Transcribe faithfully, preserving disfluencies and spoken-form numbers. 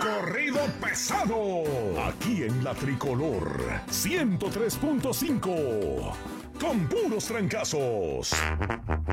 corrido pesado. Aquí en la Tricolor ciento tres punto cinco. Con puros trancazos.